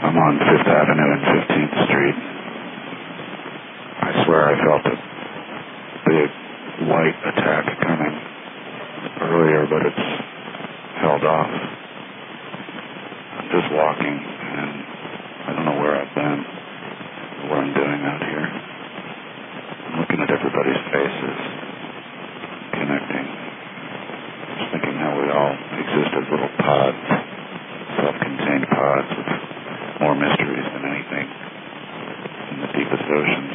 I'm on 5th Avenue and 15th Street. I swear I felt a big light attack coming earlier, but it's held off. I'm just walking, and I don't know where I've been, or what I'm doing out here. I'm looking at everybody's faces, connecting. Just thinking how we all exist as little pods, self-contained pods with more mysteries than anything in the deepest ocean.